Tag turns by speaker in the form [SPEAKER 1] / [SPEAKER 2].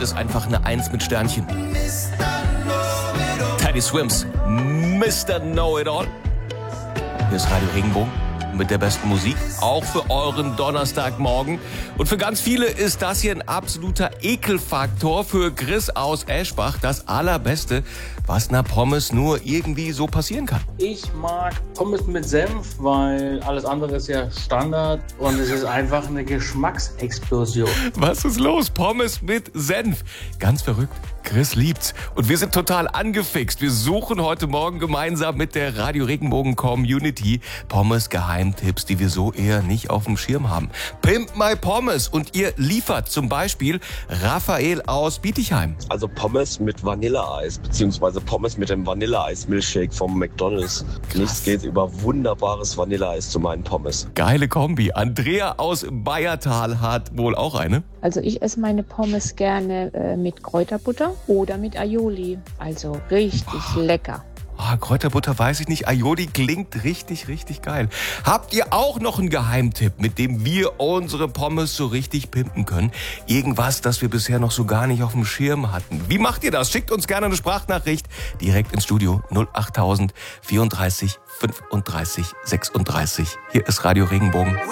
[SPEAKER 1] ist einfach eine Eins mit Sternchen. Teddy Swims, Mr. Know-It-All. Hier ist Radio Regenbogen mit der besten Musik, auch für euren Donnerstagmorgen. Und für ganz viele ist das hier ein absoluter Ekelfaktor. Für Chris aus Eschbach das Allerbeste, was einer Pommes nur irgendwie so passieren kann.
[SPEAKER 2] Ich mag Pommes mit Senf, weil alles andere ist ja Standard und es ist einfach eine Geschmacksexplosion.
[SPEAKER 1] Was ist los? Pommes mit Senf. Ganz verrückt. Chris liebt's. Und wir sind total angefixt. Wir suchen heute Morgen gemeinsam mit der Radio Regenbogen Community Pommes-Geheimtipps, die wir so eher nicht auf dem Schirm haben. Pimp my Pommes. Und ihr liefert zum Beispiel Raphael aus Bietigheim.
[SPEAKER 3] Also Pommes mit Vanilleeis, beziehungsweise Pommes mit dem Vanilleeis-Milchshake vom McDonald's.
[SPEAKER 1] Krass.
[SPEAKER 3] Nichts geht über wunderbares Vanilleeis zu meinen Pommes.
[SPEAKER 1] Geile Kombi. Andrea aus Bayertal hat wohl auch eine.
[SPEAKER 4] Also ich esse meine Pommes gerne mit Kräuterbutter oder mit Aioli. Also richtig lecker.
[SPEAKER 1] Kräuterbutter weiß ich nicht. Aioli klingt richtig, richtig geil. Habt ihr auch noch einen Geheimtipp, mit dem wir unsere Pommes so richtig pimpen können? Irgendwas, das wir bisher noch so gar nicht auf dem Schirm hatten. Wie macht ihr das? Schickt uns gerne eine Sprachnachricht direkt ins Studio 08000 34 35 36. Hier ist Radio Regenbogen.